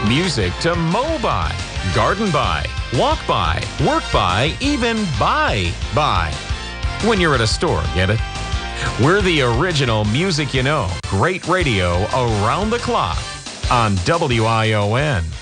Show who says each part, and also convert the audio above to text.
Speaker 1: Music to mow by, garden by, walk by, work by, even buy by. When you're at a store, get it? We're the original music you know. Great radio around the clock on WION.